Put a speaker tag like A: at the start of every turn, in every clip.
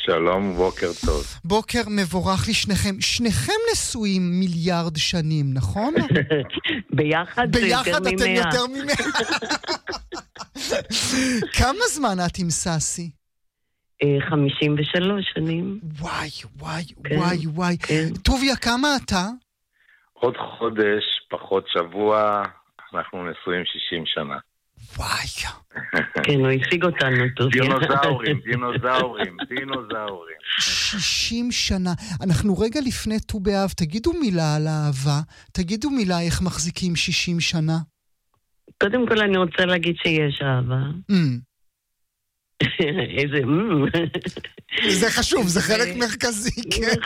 A: שלום, בוקר טוב.
B: בוקר מבורך לשניכם. שניכם נשואים מיליארד שנים, נכון?
C: ביחד זה יותר
B: ביחד אתם
C: ממאה.
B: יותר ממאה. כמה זמן את עם ססי?
C: 53 שנים.
B: וואי, וואי,
C: כן,
B: וואי, וואי.
C: כן.
B: טוביה, כמה אתה?
A: עוד חודש, פחות שבוע, אנחנו נשואים 60 שנה.
B: וואי.
C: כן, הוא השיג אותנו, טוביה.
A: דינוזאורים.
B: 60 שנה. אנחנו רגע לפני ט"ו באב, תגידו מילה על האהבה. תגידו מילה איך מחזיקים 60 שנה.
C: קודם כל אני רוצה להגיד שיש אהבה. איזה
B: זה חשוב, זה חלק מרכזי, כן.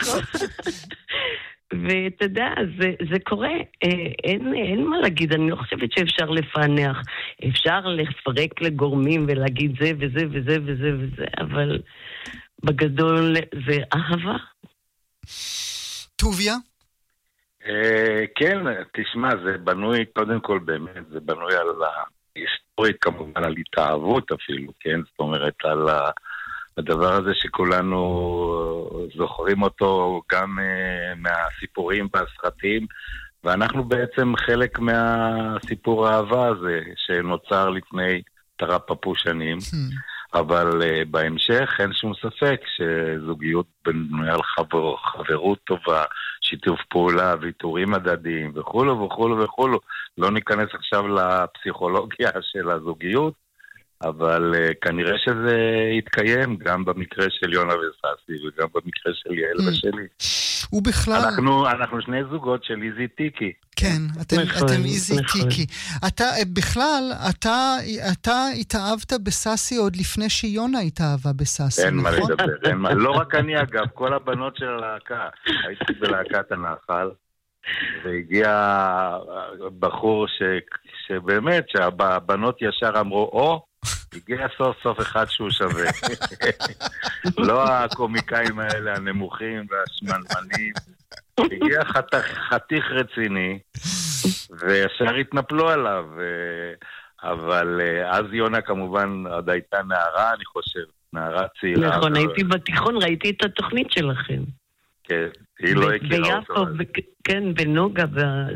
C: ואתה יודע, זה קורה, אין מה להגיד, אני לא חושבת שאפשר לפענח, אפשר לפרק לגורמים ולהגיד זה וזה וזה וזה וזה, אבל בגדול זה אהבה.
B: טוביה?
A: כן, תשמע, זה בנוי, קודם כל באמת, זה בנוי על ההיסטורית, כמובן על התאהבות אפילו, כן? זאת אומרת, על הדבר הזה שכולנו זוכרים אותו גם מהסיפורים והסרטים, ואנחנו בעצם חלק מהסיפור האהבה הזה שנוצר לפני תרפפו שנים, אבל בהמשך אין שום ספק שזוגיות בנויה על חברות טובה, שיתוף פעולה, ויתורים הדדיים וכולו וכולו וכולו. לא ניכנס עכשיו לפסיכולוגיה של הזוגיות, אבל כנראה שזה יתקיים גם במקרה של יונה וססי וגם במקרה של יעל ושלי.
B: ובכלל...
A: אנחנו שני זוגות של איזי טיקי.
B: כן, אתם איזי טיקי. בכלל, אתה התאהבת בססי עוד לפני שיונה התאהבה בססי, נכון?
A: אין מה לדבר, לא רק אני אגב, כל הבנות של הלהקה. הייתי בלהקת הנחל, והגיע בחור שבאמת, שהבנות ישר אמרו, הגיע סוף סוף אחד שהוא שווה. לא הקומיקאים האלה הנמוכים והשמנמנים. הגיע חתיך רציני, וישר התנפלו עליו. אבל אז יונה כמובן עוד הייתה נערה, אני חושב, נערה צעירה.
C: נכון, הייתי בתיכון, ראיתי את התוכנית שלכם.
A: כן, היא לא הכירה אותו.
C: כן, בנוגה,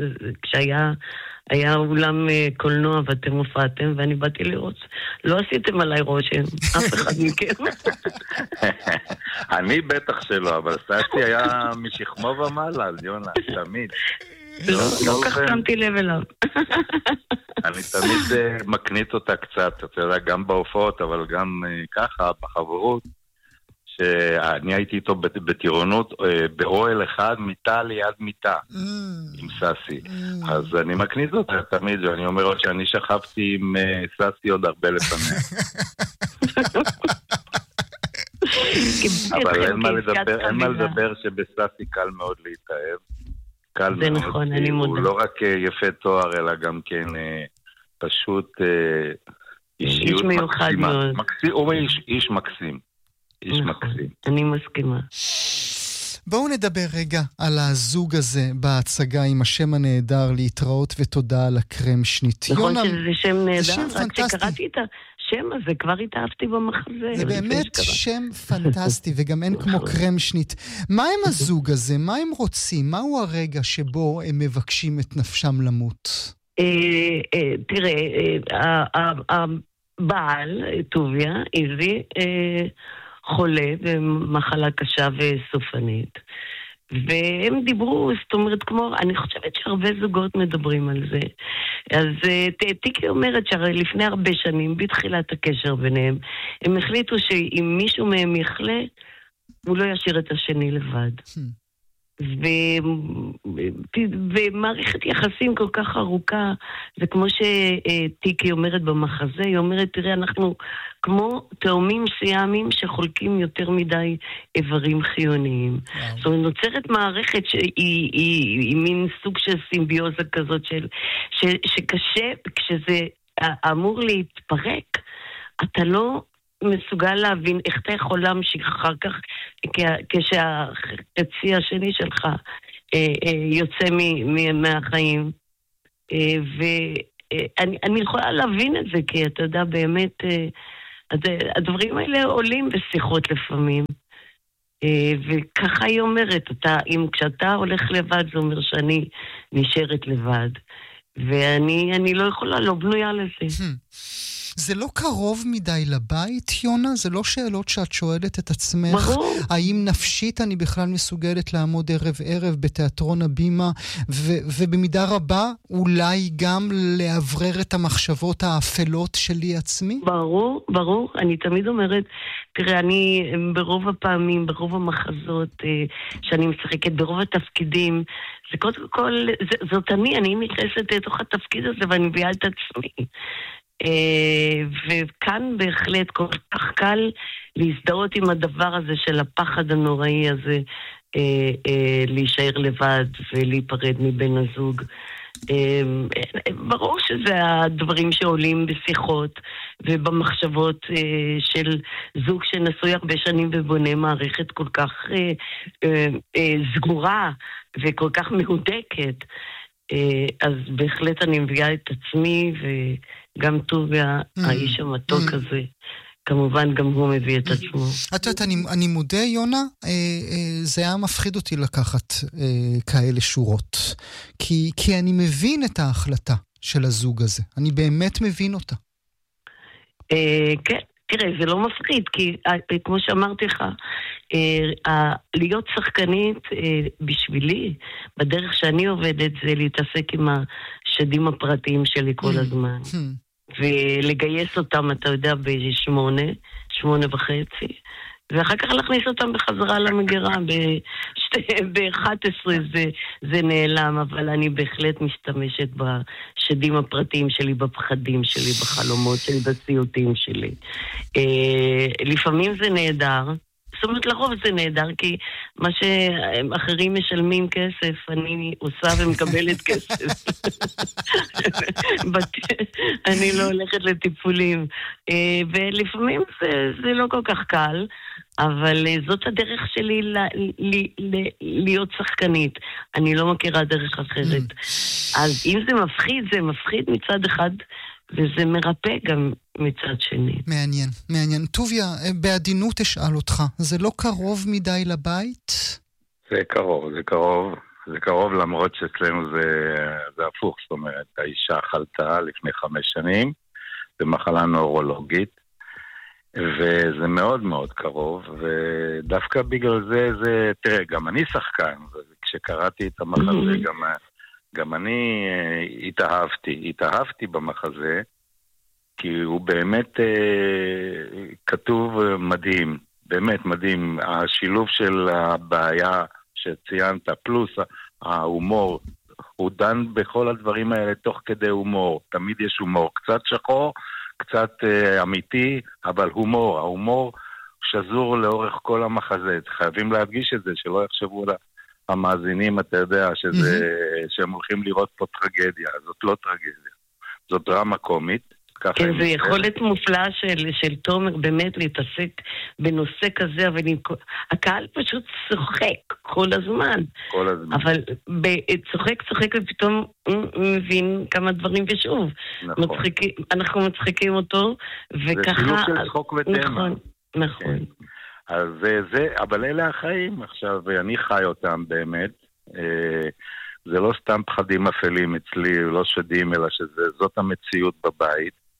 C: כשהיה אולם קולנוע ואתם הופעתם, ואני באתי לראות. לא עשיתם עליי רושם, אף אחד מכם.
A: אני בטח שלא, אבל ססי היה משכמו ומעלה, יונה, תמיד.
C: לא כך שמתי לב אליו.
A: אני תמיד מקנית אותה קצת, אתה יודע, גם בהופעות, אבל גם ככה, בחברות. שאני הייתי איתו בטירונות באוהל אחד, מיטה ליד מיטה עם ססי. אז אני מקניז אותה תמיד, ואני אומר עוד שאני שכבתי עם ססי עוד הרבה לפניה. אבל אין מה לדבר שבססי קל מאוד להתאהב. קל מאוד.
C: זה נכון, אני מודה.
A: הוא לא רק יפה תואר, אלא גם כן פשוט אישיות מקסימה. הוא איש מקסים. איש מקסים.
C: אני מסכימה.
B: בואו נדבר רגע על הזוג הזה בהצגה עם השם הנהדר להתראות ותודה על הקרם שנית.
C: נכון שזה שם נהדר,
B: זה שם
C: רק
B: פנטסטי.
C: שקראתי את השם הזה, כבר התאהבתי במחזה.
B: זה באמת שם פנטסטי וגם אין כמו קרם שנית. מה הם הזוג הזה? מה הם רוצים? מהו הרגע שבו הם מבקשים את נפשם למות?
C: תראה, הבעל, טוביה, איזי, חולה במחלה קשה וסופנית. והם דיברו, זאת אומרת, כמו, אני חושבת שהרבה זוגות מדברים על זה. אז טיקי אומרת שלפני הרבה שנים, בתחילת הקשר ביניהם, הם החליטו שאם מישהו מהם יחלה, הוא לא ישאיר את השני לבד. ומערכת יחסים כל כך ארוכה, זה כמו שטיקי אומרת במחזה, היא אומרת, תראה, אנחנו כמו תאומים סיאמים שחולקים יותר מדי איברים חיוניים. זאת אומרת, נוצרת מערכת שהיא מין סוג של סימביוזה כזאת, שקשה, כשזה אמור להתפרק, אתה לא מסוגל להבין איך אתה יכול להמשיך אחר כך כשהחצי השני שלך יוצא מהחיים. ואני יכולה להבין את זה, כי אתה יודע באמת, הדברים האלה עולים בשיחות לפעמים. וככה היא אומרת, כשאתה הולך לבד זה אומר שאני נשארת לבד. ואני לא יכולה, לא בנויה לזה.
B: זה לא קרוב מדי לבית, יונה? זה לא שאלות שאת שואלת את עצמך?
C: ברור.
B: האם נפשית אני בכלל מסוגלת לעמוד ערב בתיאטרון הבימה, ובמידה רבה אולי גם לעברר את המחשבות האפלות שלי עצמי?
C: ברור, ברור. אני תמיד אומרת, תראה, אני ברוב הפעמים, ברוב המחזות שאני משחקת, ברוב התפקידים, זה קודם כל, זאת אני נכנסת לתוך התפקיד הזה ואני מביאה את עצמי. וכאן בהחלט כל כך קל להזדהות עם הדבר הזה של הפחד הנוראי הזה, להישאר לבד ולהיפרד מבן הזוג. ברור שזה הדברים שעולים בשיחות ובמחשבות של זוג שנשוי הרבה שנים ובונה מערכת כל כך סגורה וכל כך מהודקת. אז בהחלט אני מביאה את עצמי, וגם טוביה, האיש המתוק הזה, כמובן גם הוא מביא את עצמו.
B: את יודעת, אני מודה, יונה, זה היה מפחיד אותי לקחת כאלה שורות, כי אני מבין את ההחלטה של הזוג הזה, אני באמת מבין אותה.
C: כן. תראה, זה לא מפחיד, כי כמו שאמרתי לך, להיות שחקנית בשבילי, בדרך שאני עובדת, זה להתעסק עם השדים הפרטיים שלי כל הזמן. ולגייס אותם, אתה יודע, ב8:30, ואחר כך להכניס אותם בחזרה למגירה, ב11 זה נעלם, אבל אני בהחלט משתמשת בשדים הפרטיים שלי, בפחדים שלי, בחלומות שלי, בסיוטים שלי. לפעמים זה נהדר, זאת אומרת לרוב זה נהדר, כי מה שאחרים משלמים כסף, אני עושה ומקבלת כסף. אני לא הולכת לטיפולים. ולפעמים זה לא כל כך קל, אבל זאת הדרך שלי להיות שחקנית. אני לא מכירה דרך אחרת. אז אם זה מפחיד, זה מפחיד מצד אחד, וזה מרפא גם מצד שני.
B: מעניין, מעניין. טוביה, בעדינות אשאל אותך, זה לא קרוב מדי לבית?
A: זה קרוב, זה קרוב. זה קרוב למרות שאצלנו זה הפוך. זאת אומרת, האישה חלתה לפני 5 שנים, במחלה נוירולוגית, וזה מאוד מאוד קרוב, ודווקא בגלל זה, תראה, גם אני שחקן, וכשקראתי את המחזה, גם אני התאהבתי במחזה, כי הוא באמת כתוב מדהים, באמת מדהים, השילוב של הבעיה שציינת, פלוס ההומור, הוא דן בכל הדברים האלה תוך כדי הומור, תמיד יש הומור, קצת שחור, קצת אמיתי, אבל ההומור שזור לאורך כל המחזה, חייבים להדגיש את זה, שלא יחשבו המאזינים, אתה יודע, שהם הולכים לראות פה טרגדיה, זאת לא טרגדיה, זאת דרמה קומית.
C: כן, זה יכולת מופלאה של תומר באמת להתעסק בנושא כזה, אבל הקהל פשוט צוחק כל הזמן.
A: כל הזמן.
C: אבל צוחק ופתאום מבין כמה דברים ושוב.
A: נכון.
C: אנחנו מצחיקים אותו, וככה...
A: זה שילוב של צחוק ודמה.
C: נכון.
A: אז זה, אבל אלה החיים עכשיו, ואני חי אותם באמת. זה לא סתם פחדים אפלים אצלי, לא שדים, אלא שזאת המציאות בבית.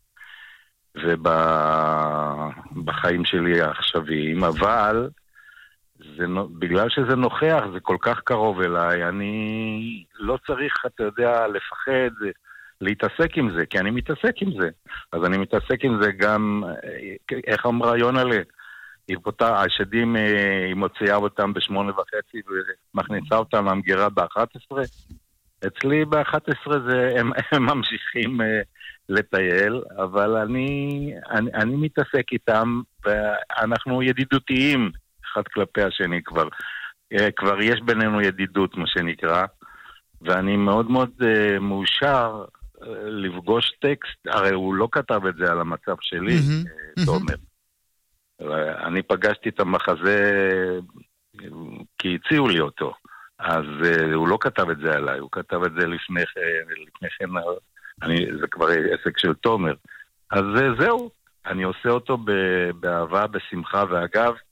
A: ובחיים שלי העכשוויים, אבל בגלל שזה נוכח, זה כל כך קרוב אליי, אני לא צריך, אתה יודע, לפחד, להתעסק עם זה, כי אני מתעסק עם זה. אז אני מתעסק עם זה גם, איך אמרה יונלה, השדים, היא מוציאה אותם ב8:30 ומכניסה אותם למגירה ב11. אצלי ב11 הם ממשיכים לטייל, אבל אני מתעסק איתם, ואנחנו ידידותיים אחד כלפי השני כבר יש בינינו ידידות, מה שנקרא, ואני מאוד מאוד מאושר לפגוש טקסט, הרי הוא לא כתב את זה על המצב שלי, תומר. אני פגשתי את המחזה כי הציעו לי אותו, אז הוא לא כתב את זה עליי, הוא כתב את זה לפני כן, זה כבר עסק של תומר. אז זהו, אני עושה אותו באהבה, בשמחה, ואגב,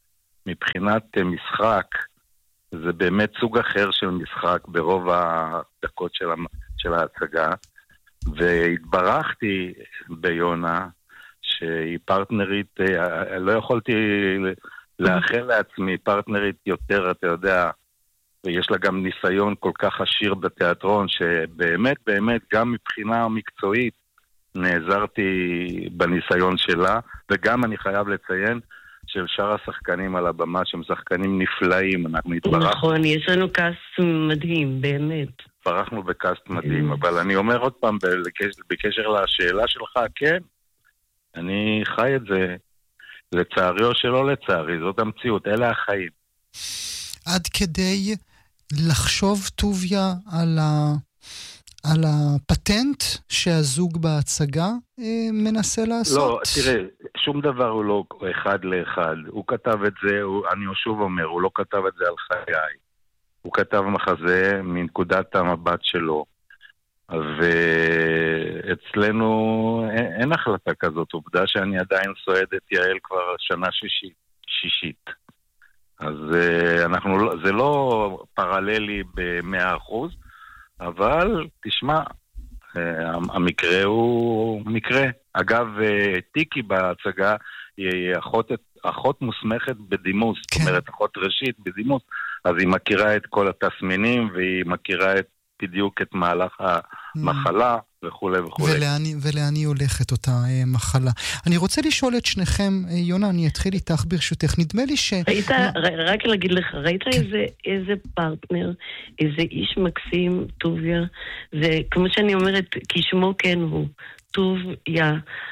A: מבחינת משחק, זה באמת סוג אחר של משחק ברוב הדקות של ההצגה, והתברכתי ביונה, שהיא פרטנרית, לא יכולתי לאחל לעצמי פרטנרית יותר, אתה יודע, ויש לה גם ניסיון כל כך עשיר בתיאטרון, שבאמת, באמת, גם מבחינה מקצועית, נעזרתי בניסיון שלה, וגם אני חייב לציין, של שאר השחקנים על הבמה, שהם שחקנים נפלאים, אנחנו התברכנו.
C: נכון, יש לנו קאסט מדהים, באמת.
A: התברכנו בקאסט מדהים, אבל אני אומר עוד פעם, בקשר לשאלה שלך, כן, אני חי את זה, לצערי או שלא לצערי, זאת המציאות, אלה החיים.
B: עד כדי לחשוב טוביה על הפטנט שהזוג בהצגה מנסה לעשות?
A: לא, תראה, שום דבר הוא לא אחד לאחד. הוא כתב את זה, אני שוב אומר, הוא לא כתב את זה על חיי. הוא כתב מחזה מנקודת המבט שלו. ואצלנו אין החלטה כזאת. עובדה שאני עדיין סועד את יעל כבר שנה שישית. אז זה לא פרללי ב-100%, אבל תשמע, המקרה הוא מקרה. אגב, טיקי בהצגה היא אחות מוסמכת בדימוס, זאת אומרת אחות ראשית בדימוס, אז היא מכירה את כל התסמינים והיא מכירה בדיוק את מהלך המחלה וכו' וכו'.
B: ולאן היא הולכת אותה מחלה. אני רוצה לשאול את שניכם, יונה, אני אתחיל איתך ברשותך. נדמה לי
C: רק להגיד לך, ראית איזה פרטנר, איזה איש מקסים, טוביה, זה כמו שאני אומרת, כשמו כן הוא, טוביה,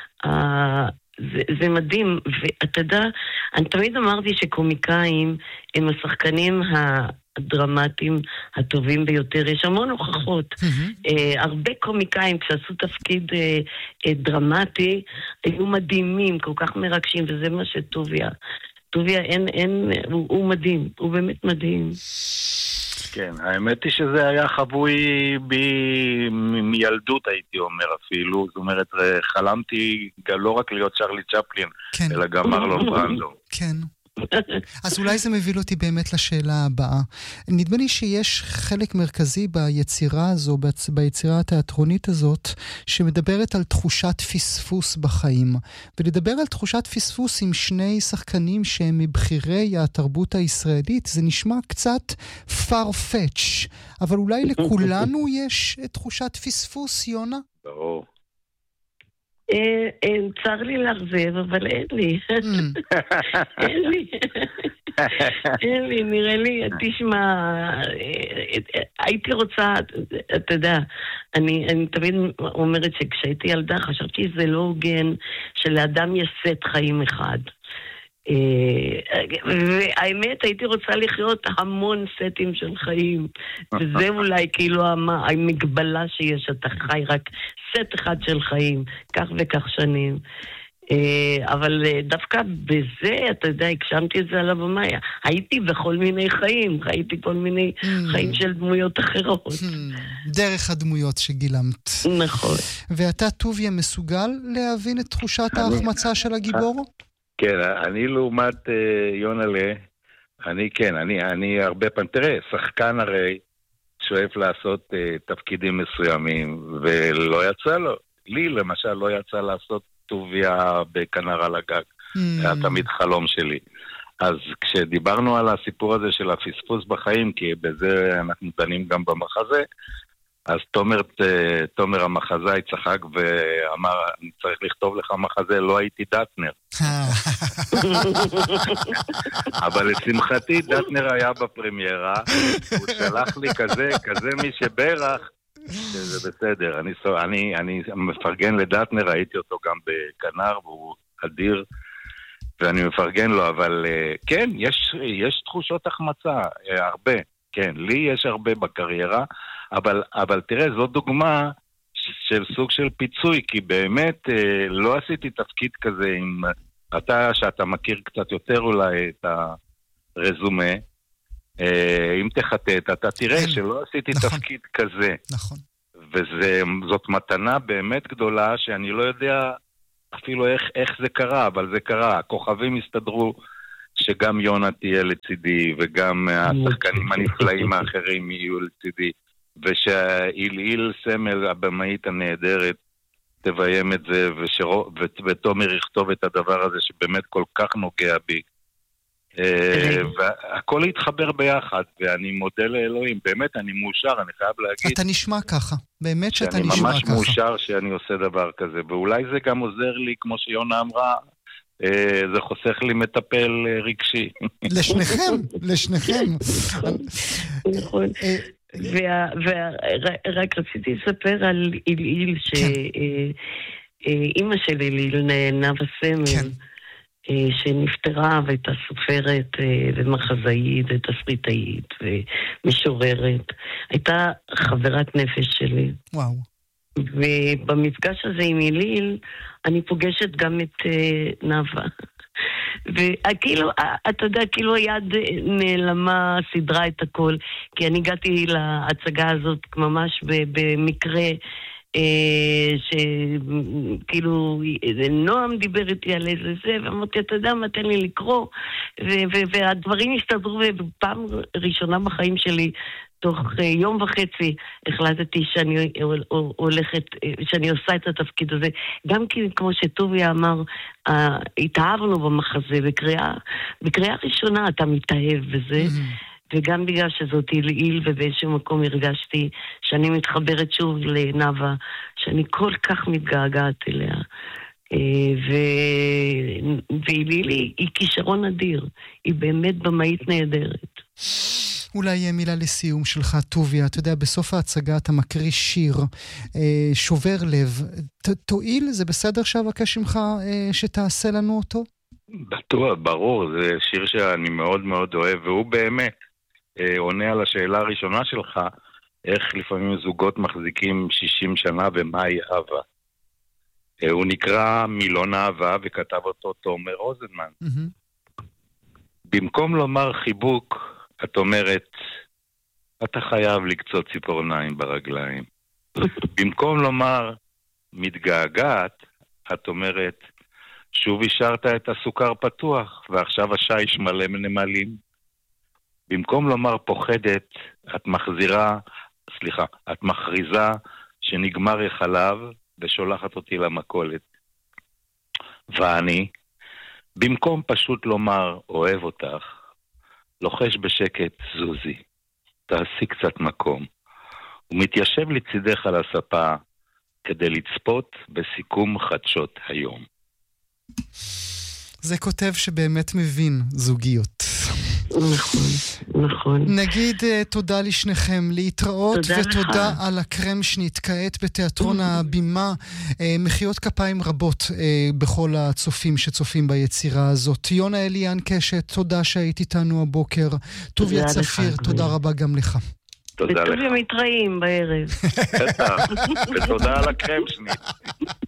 C: זה מדהים, ואתה יודע, אני תמיד אמרתי שקומיקאים הם השחקנים הדרמטיים הטובים ביותר, יש המון הוכחות. הרבה קומיקאים כשעשו תפקיד דרמטי היו מדהימים, כל כך מרגשים, וזה מה שטוביה. טוביה הוא מדהים, הוא באמת מדהים.
A: כן, האמת היא שזה היה חבוי מילדות, הייתי אומר אפילו. זאת אומרת, חלמתי לא רק להיות צ'רלי צ'פלין, אלא גם מרלון ברנדו.
B: כן. אז אולי זה מביא אותי באמת לשאלה הבאה. נדמה לי שיש חלק מרכזי ביצירה הזו, ביצירה התיאטרונית הזאת, שמדברת על תחושת פספוס בחיים. ולדבר על תחושת פספוס עם שני שחקנים שהם מבחירי התרבות הישראלית, זה נשמע קצת farfetch. אבל אולי לכולנו יש תחושת פספוס, יונה?
A: ברור.
C: צר לי לאכזב, אבל אין לי. אין לי, נראה לי, תשמע, הייתי רוצה, אתה יודע, אני תמיד אומרת שכשהייתי ילדה חשבתי שזה לא הוגן שלאדם יש סט חיים אחד. והאמת הייתי רוצה לחיות המון סטים של חיים, וזה אולי כאילו המגבלה שיש, אתה חי רק סט אחד של חיים, כך וכך שנים. אבל דווקא בזה, אתה יודע, הקשמתי את זה על הבמה, הייתי בכל מיני חיים, הייתי כל מיני חיים של דמויות אחרות.
B: דרך הדמויות שגילמת.
C: נכון.
B: ואתה, טוביה, מסוגל להבין את תחושת ההחמצה של הגיבור?
A: כן, אני לעומת יונלה, אני הרבה פעמים, תראה, שחקן הרי שואף לעשות תפקידים מסוימים, ולא יצא לו. לי למשל לא יצא לעשות טוביה בכנר על הגג. היה תמיד חלום שלי. אז כשדיברנו על הסיפור הזה של הפספוס בחיים, כי בזה אנחנו דנים גם במחזה, אז תומר המחזאי צחק ואמר, אני צריך לכתוב לך מחזה, לא הייתי דטנר. אבל לשמחתי דטנר היה בפרמיירה, הוא שלח לי כזה מי שברך, שזה בסדר. אני מפרגן לדטנר, ראיתי אותו גם בכנר, והוא אדיר, ואני מפרגן לו, אבל כן, יש תחושות החמצה, הרבה. כן, לי יש הרבה בקריירה, אבל תראה, זו דוגמה של סוג של פיצוי, כי באמת לא עשיתי תפקיד כזה עם שאתה מכיר קצת יותר אולי את הרזומה, אם תחטט, אתה תראה שלא עשיתי תפקיד כזה.
B: נכון.
A: וזאת מתנה באמת גדולה, שאני לא יודע אפילו איך זה קרה, אבל זה קרה. הכוכבים הסתדרו שגם יונה תהיה לצידי, וגם השחקנים הנפלאים האחרים יהיו לצידי, ושהיל סמל, הבמאית הנהדרת, תביים את זה, ותומר יכתוב את הדבר הזה שבאמת כל כך נוגע בי. והכל יתחבר ביחד, ואני מודה לאלוהים, באמת אני מאושר, אני חייב להגיד.
B: אתה נשמע ככה, באמת שאתה נשמע ככה.
A: שאני ממש מאושר שאני עושה דבר כזה, ואולי זה גם עוזר לי, כמו שיונה אמרה, זה חוסך לי מטפל רגשי.
B: לשניכם.
C: נכון. ורק רציתי לספר על איליל, שאימא של איליל, נאווה סמל, שנפטרה והייתה סופרת ומחזאית ותסריטאית ומשוררת. הייתה חברת נפש שלי.
B: וואו.
C: ובמפגש הזה עם איליל, אני פוגשת גם את נאווה. וכאילו, אתה יודע, כאילו היד נעלמה, סדרה את הכל, כי אני הגעתי להצגה הזאת ממש במקרה, שכאילו נועם דיבר איתי על איזה זה, ואמרתי, אתה יודע מה, תן לי לקרוא, והדברים הסתדרו, ובפעם ראשונה בחיים שלי, תוך יום וחצי החלטתי שאני הולכת, שאני עושה את התפקיד הזה. גם כי, כמו שטוביה אמר, התאהבנו במחזה, בקריאה ראשונה אתה מתאהב בזה, וגם בגלל שזאת איליל, ובאיזשהו מקום הרגשתי שאני מתחברת שוב לנאווה, שאני כל כך מתגעגעת אליה. ואיליל היא כישרון אדיר, היא באמת במאית נהדרת.
B: אולי מילה לסיום שלך, טוביה. אתה יודע, בסוף ההצגה אתה מקריא שיר, שובר לב. תועיל, זה בסדר שאבקש ממך שתעשה לנו אותו?
A: בטוח, ברור. זה שיר שאני מאוד מאוד אוהב, והוא באמת עונה על השאלה הראשונה שלך, איך לפעמים זוגות מחזיקים 60 שנה ומהי אהבה. הוא נקרא מילון אהבה, וכתב אותו תומר רוזנמן. במקום לומר חיבוק, את אומרת, אתה חייב לקצות ציפורניים ברגליים. במקום לומר, מתגעגעת, את אומרת, שוב השארת את הסוכר פתוח, ועכשיו השיש מלא מנמלים. במקום לומר פוחדת, את מכריזה שנגמר החלב, ושולחת אותי למכולת. ואני, במקום פשוט לומר, אוהב אותך, לוחש בשקט, זוזי, תעשי קצת מקום. הוא מתיישב לצידך על הספה כדי לצפות בסיכום חדשות היום.
B: זה כותב שבאמת מבין זוגיות.
C: נכון.
B: נגיד תודה לשניכם, להתראות, ותודה על הקרם שנתקעת בתיאטרון הבימה. מחיאות כפיים רבות בכל הצופים שצופים ביצירה הזאת. יונה אליאן קשת, תודה שהיית איתנו הבוקר. טוביה צפיר, תודה רבה גם לך.
A: תודה לך.
C: וטוביה מתראים בערב.
A: ותודה על הקרם שנית.